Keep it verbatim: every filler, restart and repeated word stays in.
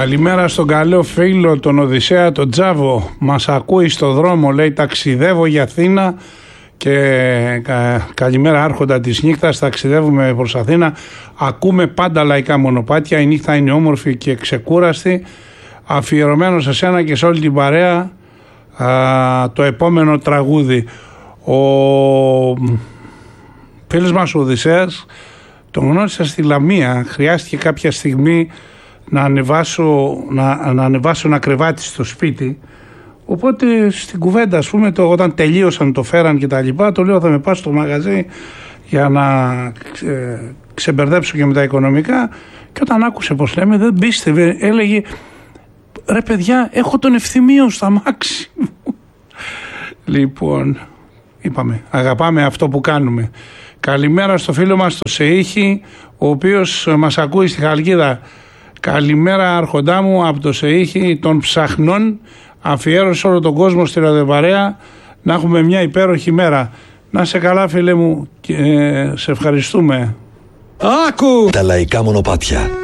Καλημέρα στον καλό φίλο τον Οδυσσέα τον Τζάβο. Μας ακούει στο δρόμο, λέει, ταξιδεύω για Αθήνα. Και κα, καλημέρα άρχοντα της νύχτας, ταξιδεύουμε προς Αθήνα. Ακούμε πάντα λαϊκά μονοπάτια, η νύχτα είναι όμορφη και ξεκούραστη. Αφιερωμένο σε σένα και σε όλη την παρέα α, το επόμενο τραγούδι. Ο φίλος μας ο Οδυσσέας τον γνώρισα στη Λαμία. Χρειάστηκε κάποια στιγμή να ανεβάσω, να, να ανεβάσω ένα κρεβάτι στο σπίτι. Οπότε στην κουβέντα, ας πούμε, το, όταν τελείωσαν, το φέραν και τα λοιπά, το λέω θα με πάω στο μαγαζί για να ξε, ξεμπερδέψω και με τα οικονομικά. Και όταν άκουσε πως λέμε, δεν πίστευε, έλεγε, ρε παιδιά, έχω τον Ευθυμίο στα μάξι μου. Λοιπόν, είπαμε, αγαπάμε αυτό που κάνουμε. Καλημέρα στο φίλο μας το Σεΐχη, ο οποίος μας ακούει στη Χαλκίδα. Καλημέρα αρχοντά μου από το Σεΐχη των Ψαχνών. Αφιέρωσε όλο τον κόσμο στη ραδιοπαρέα. Να έχουμε μια υπέροχη μέρα. Να σε καλά, φίλε μου, και σε ευχαριστούμε. Άκου! Τα λαϊκά μονοπάτια.